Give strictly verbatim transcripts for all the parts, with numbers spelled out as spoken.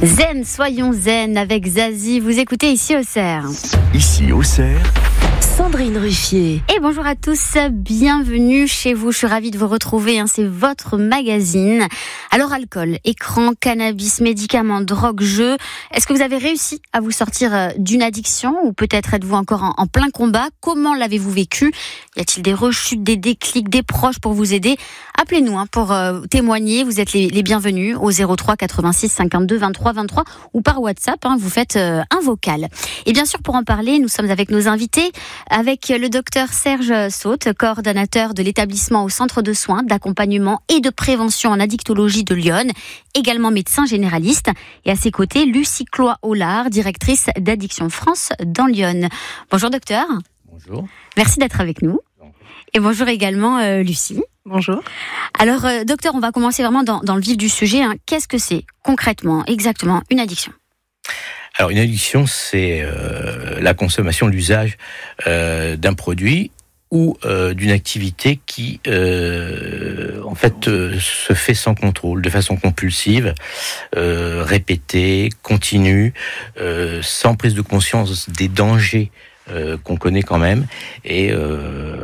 Zen, soyons zen avec Zazie. Vous écoutez ici Auxerre. Ici Auxerre. Sandrine Ruffier. Et bonjour à tous, bienvenue chez vous. Je suis ravie de vous retrouver, hein, c'est votre magazine. Alors alcool, écran, cannabis, médicaments, drogue, jeux. Est-ce que vous avez réussi à vous sortir d'une addiction ou peut-être êtes-vous encore en, en plein combat? Comment l'avez-vous vécu? Y a-t-il des rechutes, des déclics, des proches pour vous aider? Appelez-nous hein, pour euh, témoigner. Vous êtes les, les bienvenus au zéro trois quatre-vingt-six cinquante-deux vingt-trois vingt-trois ou par WhatsApp. Hein, vous faites euh, un vocal. Et bien sûr, pour en parler, nous sommes avec nos invités. Avec le docteur Serge Saute, coordonnateur de l'établissement au centre de soins, d'accompagnement et de prévention en addictologie de Lyon, également médecin généraliste. Et à ses côtés, Lucie Cloix-Hollard, directrice d'Addiction France dans Lyon. Bonjour docteur. Bonjour. Merci d'être avec nous. Et bonjour également euh, Lucie. Bonjour. Alors euh, docteur, on va commencer vraiment dans, dans le vif du sujet. Hein. Qu'est-ce que c'est concrètement, exactement, une addiction ? Alors une addiction, c'est euh, la consommation, l'usage euh, d'un produit ou euh, d'une activité qui, euh, en fait, euh, se fait sans contrôle, de façon compulsive, euh, répétée, continue, euh, sans prise de conscience des dangers euh, qu'on connaît quand même, et euh,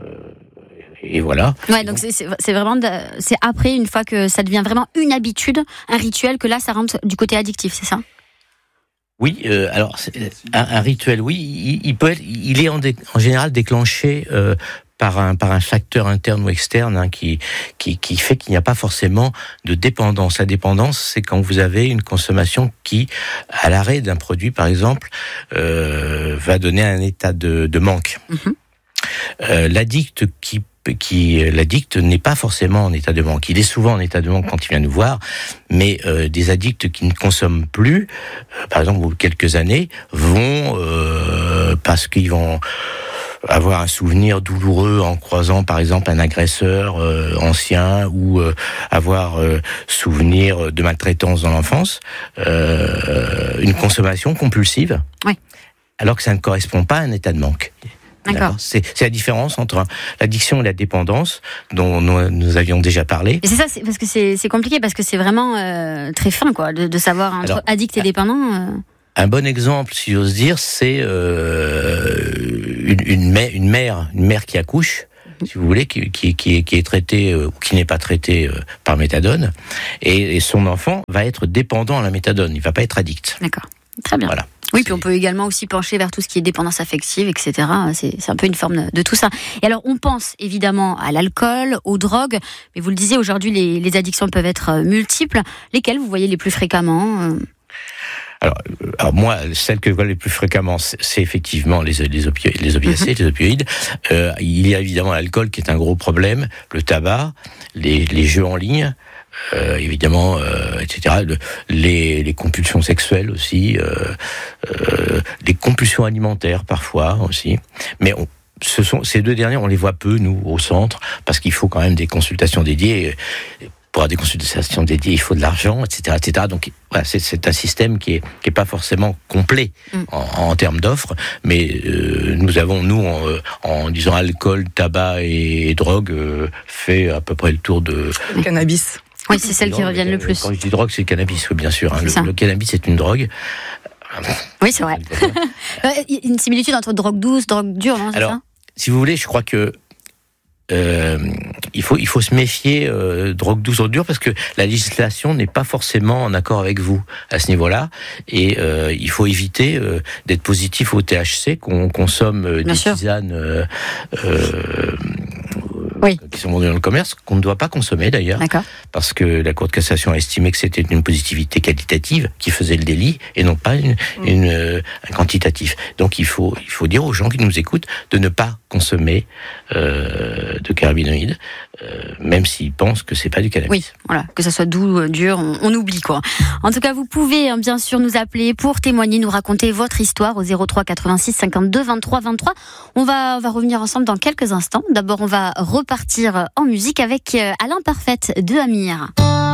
et voilà. Ouais, donc c'est, c'est, c'est vraiment de, c'est après, une fois que ça devient vraiment une habitude, un rituel, que là, ça rentre du côté addictif, c'est ça ? Oui, euh, alors un, un rituel, oui, il, il peut être, il est en, dé, en général déclenché euh, par un par un facteur interne ou externe hein, qui qui qui fait qu'il n'y a pas forcément de dépendance. La dépendance, c'est quand vous avez une consommation qui, à l'arrêt d'un produit, par exemple, euh, va donner un état de, de manque. Mm-hmm. Euh, l'addict qui qui l'addict n'est pas forcément en état de manque. Il est souvent en état de manque quand il vient nous voir, mais euh, des addicts qui ne consomment plus, euh, par exemple, au bout de quelques années, vont euh, parce qu'ils vont avoir un souvenir douloureux en croisant, par exemple, un agresseur euh, ancien ou euh, avoir euh, souvenir de maltraitance dans l'enfance, euh, une consommation compulsive, oui. Alors que ça ne correspond pas à un état de manque. D'accord. C'est, c'est la différence entre l'addiction et la dépendance dont nous, nous avions déjà parlé. Et c'est ça, c'est, parce que c'est, c'est compliqué, parce que c'est vraiment euh, très fin, quoi, de, de savoir entre Alors, addict et dépendant. Euh... Un bon exemple, si j'ose dire, c'est euh, une, une, mère, une mère, une mère qui accouche, mmh. si vous voulez, qui, qui, qui, est, qui est traitée ou qui n'est pas traitée euh, par méthadone, et, et son enfant va être dépendant à la méthadone. Il va pas être addict. D'accord. Très bien. Voilà. Oui, puis on peut également aussi pencher vers tout ce qui est dépendance affective, et cetera. C'est, c'est un peu une forme de, de tout ça. Et alors, on pense évidemment à l'alcool, aux drogues, mais vous le disiez, aujourd'hui, les, les addictions peuvent être multiples. Lesquelles vous voyez les plus fréquemment ? Alors, alors moi, celles que je vois les plus fréquemment, c'est, c'est effectivement les, les, opio- les opiacés, les opioïdes. Euh, il y a évidemment l'alcool qui est un gros problème, le tabac, les, les jeux en ligne. Euh, évidemment, euh, et cetera. Le, les, les compulsions sexuelles aussi, euh, euh, les compulsions alimentaires parfois aussi. Mais on, ce sont ces deux dernières, on les voit peu nous au centre parce qu'il faut quand même des consultations dédiées. Pour avoir des consultations dédiées, il faut de l'argent, et cetera, et cetera. Donc voilà, c'est, c'est un système qui est qui est pas forcément complet mm. en, en termes d'offres, mais euh, nous avons nous en, en disant alcool, tabac et, et drogue euh, fait à peu près le tour de le cannabis. Oui, c'est celles qui reviennent le plus. Quand je dis drogue, c'est le cannabis, oui, bien sûr. Hein. Le, le cannabis, c'est une drogue. Oui, c'est vrai. Il y a une similitude entre drogue douce, drogue dure, non, c'est Alors, ça ? Si vous voulez, je crois que euh, il faut il faut se méfier euh, drogue douce ou dure parce que la législation n'est pas forcément en accord avec vous à ce niveau-là et euh, il faut éviter euh, d'être positif au T H C qu'on consomme euh, des sûr. tisanes euh, euh, oui. qui sont vendues dans le commerce, qu'on ne doit pas consommer d'ailleurs, D'accord. parce que la Cour de cassation a estimé que c'était une positivité qualitative qui faisait le délit et non pas une, mmh. une, euh, un quantitatif. Donc il faut, il faut dire aux gens qui nous écoutent de ne pas consommer euh, de cannabinoïdes, euh, même s'ils pensent que c'est pas du cannabis. Oui, voilà, que ça soit doux, dur, on, on oublie quoi. En tout cas, vous pouvez hein, bien sûr nous appeler pour témoigner, nous raconter votre histoire au zéro trois quatre-vingt-six cinquante-deux vingt-trois vingt-trois. On va, on va revenir ensemble dans quelques instants. D'abord, on va repartir en musique avec Alain Parfaite de Amir.